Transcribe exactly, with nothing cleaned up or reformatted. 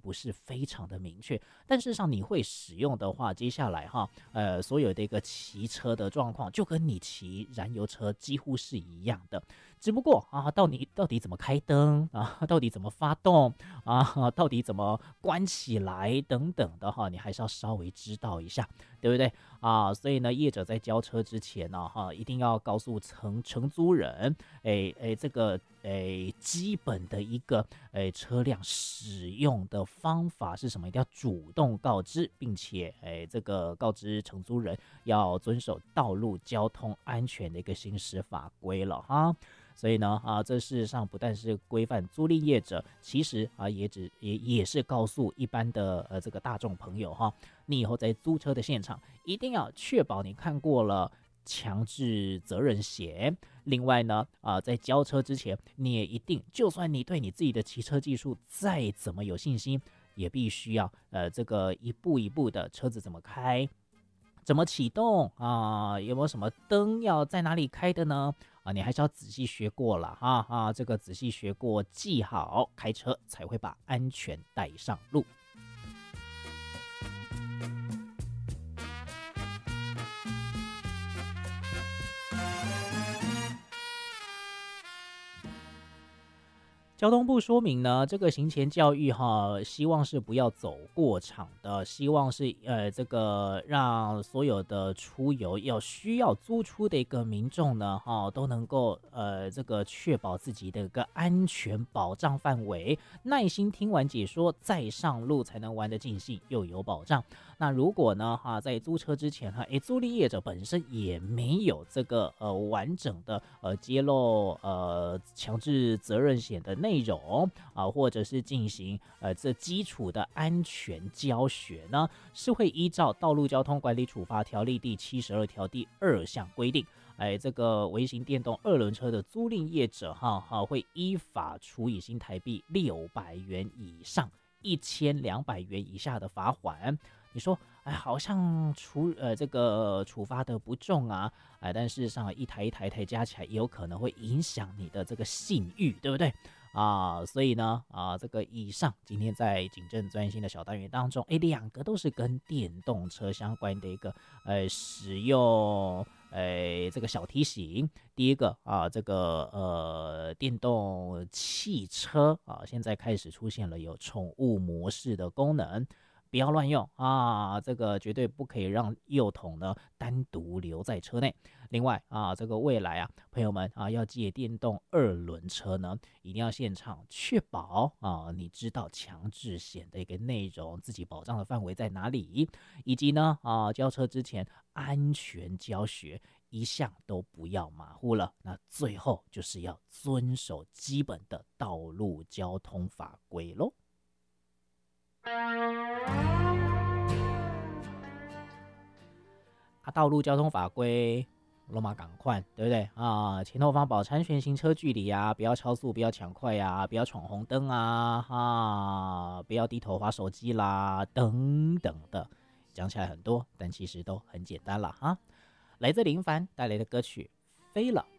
不是非常的明确。但事实上你会使用的话，接下来哈，呃，所有的一个骑车的状况就跟你骑燃油车几乎是一样的，只不过啊，到底到底怎么开灯啊，到底怎么发动啊，到底怎么关起来等等的哈，你还是要稍微知道一下，对不对啊？所以呢，业者在交车之前呢，哈，一定要告诉承承租人，哎哎，这个哎基本的一个哎车辆使用的方法是什么，一定要主动告知，并且哎这个告知承租人要遵守道路交通安全的一个行驶法规了哈。所以呢，啊，这事实上不但是规范租赁业者，其实啊，也只也也是告诉一般的呃这个大众朋友哈，你以后在租车的现场，一定要确保你看过了强制责任险。另外呢，啊，在交车之前，你也一定，就算你对你自己的骑车技术再怎么有信心，也必须要呃这个一步一步的车子怎么开。怎么启动啊？有没有什么灯要在哪里开的呢？啊，你还是要仔细学过了哈啊，这个仔细学过记好，开车才会把安全带上路。交通部说明呢，这个行前教育哈，希望是不要走过场的，希望是呃这个让所有的出游要需要租出的一个民众呢哈，都能够呃这个确保自己的一个安全保障范围，耐心听完解说再上路才能玩得尽兴又有保障。那如果呢哈在租车之前哈，诶租赁业者本身也没有这个呃完整的呃揭露呃强制责任险的内容啊，或者是进行呃这基础的安全教学呢，是会依照《道路交通管理处罚条例》第七十二条第二项规定，哎，这个微型电动二轮车的租赁业者哈哈会依法处以新台币六百元以上一千两百元以下的罚款。你说，哎，好像处呃这个处罚的不重啊，哎，但事实上一台一台一台加起来，也有可能会影响你的这个信誉，对不对？啊，所以呢，啊，这个以上今天在警政专心的小单元当中，哎，两个都是跟电动车相关的一个呃使用，呃这个小提醒。第一个啊，这个呃电动汽车啊，现在开始出现了有宠物模式的功能。不要乱用啊！这个绝对不可以让幼童呢单独留在车内。另外啊，这个未来啊，朋友们啊，要借电动二轮车呢，一定要现场确保啊，你知道强制险的一个内容，自己保障的范围在哪里，以及呢啊，交车之前安全教学一项都不要马虎了。那最后就是要遵守基本的道路交通法规咯。啊，道路交通法规，罗马赶快，对不对啊？前后方保持安全行车距离啊，不要超速，不要抢快啊，不要闯红灯啊，哈，不要低头滑手机啦，等等的，讲起来很多，但其实都很简单了哈。来自林凡带来的歌曲《飞了》。